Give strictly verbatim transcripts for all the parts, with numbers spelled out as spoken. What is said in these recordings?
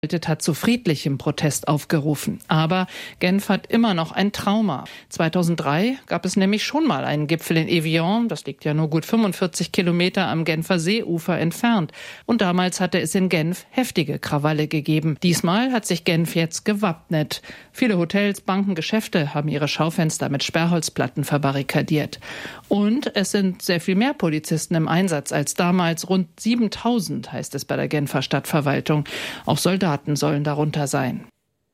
hat zu friedlichem Protest aufgerufen. Aber Genf hat immer noch ein Trauma. zweitausenddrei gab es nämlich schon mal einen Gipfel in Evian. Das liegt ja nur gut fünfundvierzig Kilometer am Genfer Seeufer entfernt. Und damals hatte es in Genf heftige Krawalle gegeben. Diesmal hat sich Genf jetzt gewappnet. Viele Hotels, Banken, Geschäfte haben ihre Schaufenster mit Sperrholzplatten verbarrikadiert. Und es sind sehr viel mehr Polizisten im Einsatz als damals. Rund siebentausend heißt es bei der Genfer Stadtverwaltung. Auch Soldaten sollen darunter sein.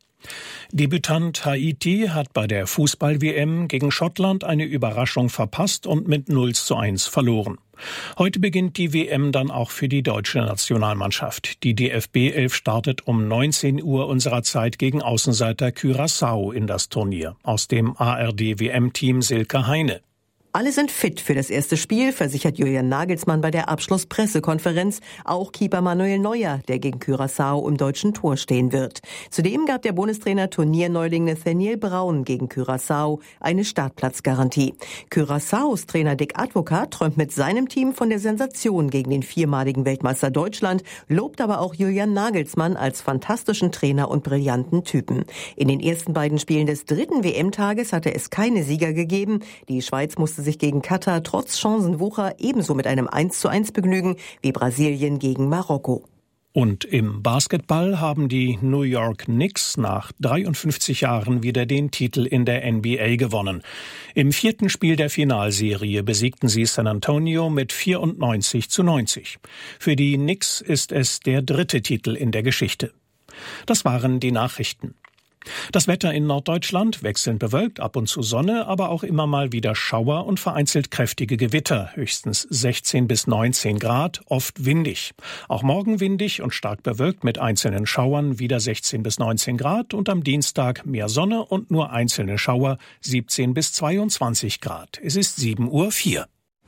Debütant Haiti hat bei der Fußball-W M gegen Schottland eine Überraschung verpasst und mit null zu eins verloren. Heute beginnt die W M dann auch für die deutsche Nationalmannschaft. Die D F B elf startet um neunzehn Uhr unserer Zeit gegen Außenseiter Curaçao in das Turnier. Aus dem A R D-W M-Team Silke Heine. Alle sind fit für das erste Spiel, versichert Julian Nagelsmann bei der Abschlusspressekonferenz. Auch Keeper Manuel Neuer, der gegen Curaçao im deutschen Tor stehen wird. Zudem gab der Bundestrainer Turnierneuling Nathaniel Braun gegen Curaçao eine Startplatzgarantie. Curaçaos Trainer Dick Advocat träumt mit seinem Team von der Sensation gegen den viermaligen Weltmeister Deutschland, lobt aber auch Julian Nagelsmann als fantastischen Trainer und brillanten Typen. In den ersten beiden Spielen des dritten W M-Tages hatte es keine Sieger gegeben. Die Schweiz musste sich gegen Katar trotz Chancenwucher ebenso mit einem eins zu eins begnügen wie Brasilien gegen Marokko. Und im Basketball haben die New York Knicks nach dreiundfünfzig Jahren wieder den Titel in der N B A gewonnen. Im vierten Spiel der Finalserie besiegten sie San Antonio mit vierundneunzig zu neunzig. Für die Knicks ist es der dritte Titel in der Geschichte. Das waren die Nachrichten. Das Wetter in Norddeutschland wechselnd bewölkt, ab und zu Sonne, aber auch immer mal wieder Schauer und vereinzelt kräftige Gewitter, höchstens sechzehn bis neunzehn Grad, oft windig. Auch morgen windig und stark bewölkt mit einzelnen Schauern, wieder sechzehn bis neunzehn Grad und am Dienstag mehr Sonne und nur einzelne Schauer, siebzehn bis zweiundzwanzig Grad. Es ist sieben Uhr vier.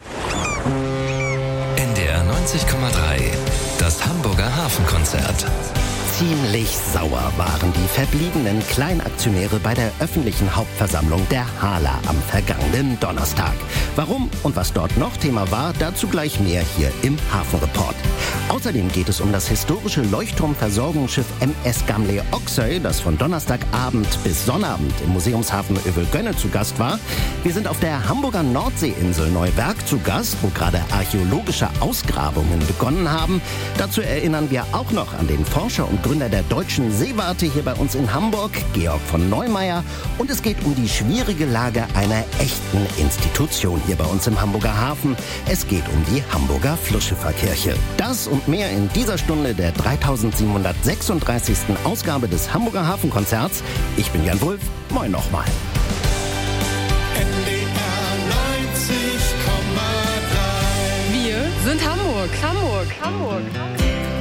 N D R neunzig Komma drei, das Hamburger Hafenkonzert. Ziemlich sauer waren die verbliebenen Kleinaktionäre bei der öffentlichen Hauptversammlung der Hala am vergangenen Donnerstag. Warum und was dort noch Thema war, dazu gleich mehr hier im Hafenreport. Außerdem geht es um das historische Leuchtturmversorgungsschiff M S Gamle Oksøy, das von Donnerstagabend bis Sonnabend im Museumshafen Övelgönne zu Gast war. Wir sind auf der Hamburger Nordseeinsel Neuwerk zu Gast, wo gerade archäologische Ausgrabungen begonnen haben. Dazu erinnern wir auch noch an den Forscher und Gründer der Deutschen Seewarte hier bei uns in Hamburg, Georg von Neumeier. Und es geht um die schwierige Lage einer echten Institution hier bei uns im Hamburger Hafen. Es geht um die Hamburger Flussschifferkirche. Das und mehr in dieser Stunde der dreitausendsiebenhundertsechsunddreißigsten Ausgabe des Hamburger Hafenkonzerts. Ich bin Jan Wulff. Moin nochmal. N D R neunzig Komma drei. Wir sind Hamburg. Hamburg. Hamburg. Hamburg.